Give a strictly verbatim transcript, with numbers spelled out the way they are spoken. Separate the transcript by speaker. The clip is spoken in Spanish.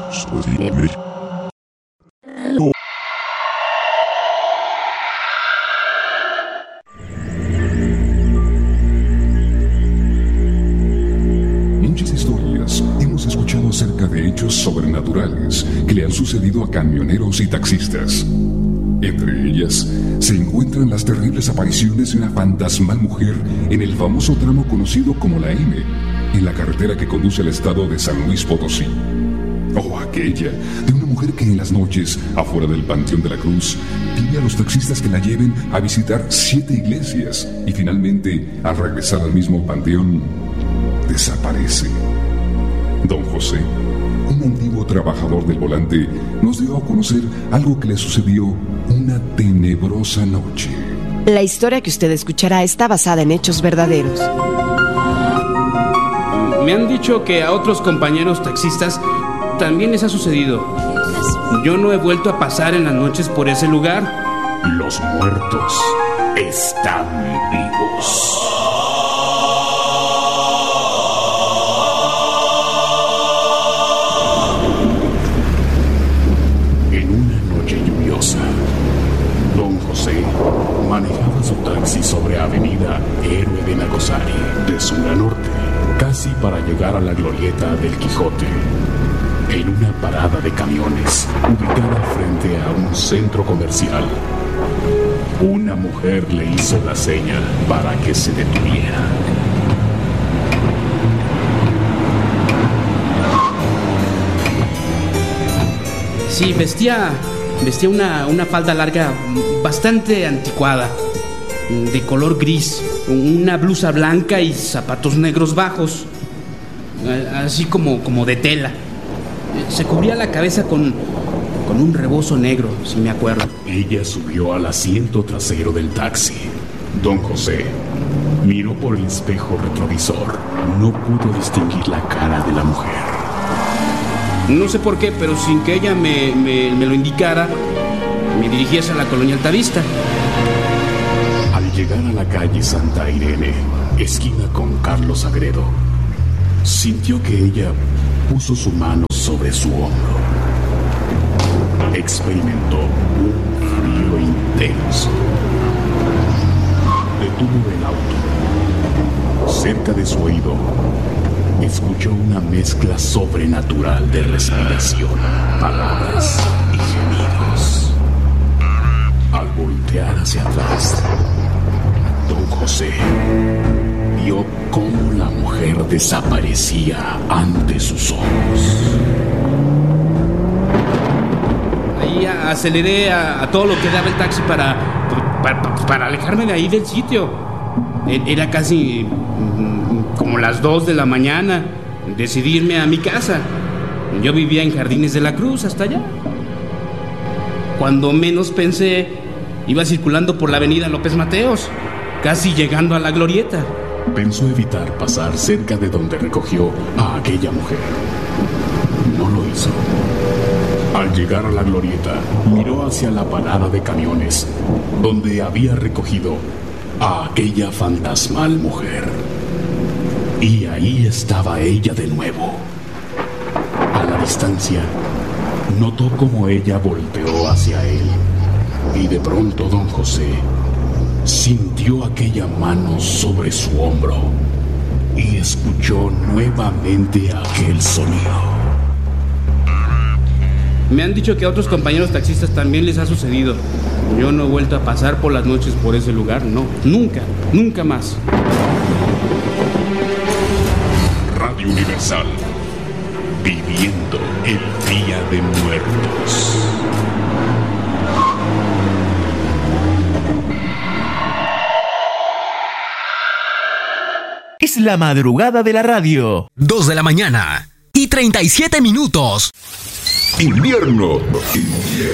Speaker 1: Muchas historias hemos escuchado acerca de hechos sobrenaturales que le han sucedido a camioneros y taxistas. Entre ellas se encuentran las terribles apariciones de una fantasmal mujer en el famoso tramo conocido como la M, en la carretera que conduce al estado de San Luis Potosí. O aquella de una mujer que en las noches, afuera del Panteón de la Cruz, pide a los taxistas que la lleven a visitar siete iglesias y finalmente, al regresar al mismo panteón, desaparece. Don José, un antiguo trabajador del volante, nos dio a conocer algo que le sucedió una tenebrosa noche.
Speaker 2: La historia que usted escuchará está basada en hechos verdaderos.
Speaker 3: Me han dicho que a otros compañeros taxistas también les ha sucedido. Yo no he vuelto a pasar en las noches por ese lugar.
Speaker 4: Los muertos están vivos. Don José manejaba su taxi sobre Avenida Héroe de Nacosari, de sur a norte, casi para llegar a la glorieta del Quijote, en una parada de camiones ubicada frente a un centro comercial. Una mujer le hizo la señal para que se detuviera.
Speaker 3: Sí, vestía... Vestía una, una falda larga bastante anticuada, de color gris, una blusa blanca y zapatos negros bajos, así como, como de tela. Se cubría la cabeza con, con un rebozo negro, si me acuerdo.
Speaker 4: Ella subió al asiento trasero del taxi. Don José miró por el espejo retrovisor. No pudo distinguir la cara de la mujer.
Speaker 3: No sé por qué, pero sin que ella me, me, me lo indicara, me dirigí hacia la colonia Altavista.
Speaker 4: Al llegar a la calle Santa Irene, esquina con Carlos Agredo, sintió que ella puso su mano sobre su hombro. Experimentó un frío intenso. Detuvo el auto. Cerca de su oído, escuchó una mezcla sobrenatural de respiración, palabras y gemidos. Al voltear hacia atrás, Don José vio cómo la mujer desaparecía ante sus ojos.
Speaker 3: Ahí aceleré a, a todo lo que daba el taxi para, para, para alejarme de ahí del sitio. Era casi como las dos de la mañana. Decidí irme a mi casa. Yo vivía en Jardines de la Cruz, hasta allá. Cuando menos pensé, iba circulando por la avenida López Mateos, casi llegando a la glorieta.
Speaker 4: Pensó evitar pasar cerca de donde recogió a aquella mujer. No lo hizo. Al llegar a la glorieta, miró hacia la parada de camiones, donde había recogido a aquella fantasmal mujer. Y ahí estaba ella de nuevo. A la distancia, notó cómo ella volteó hacia él. Y de pronto Don José sintió aquella mano sobre su hombro y escuchó nuevamente aquel sonido.
Speaker 3: Me han dicho que a otros compañeros taxistas también les ha sucedido. Yo no he vuelto a pasar por las noches por ese lugar, no, nunca, nunca más.
Speaker 4: Radio Universal, viviendo el Día de Muertos.
Speaker 5: Es la madrugada de la radio.
Speaker 6: Dos de la mañana y treinta y siete minutos.
Speaker 1: Invierno.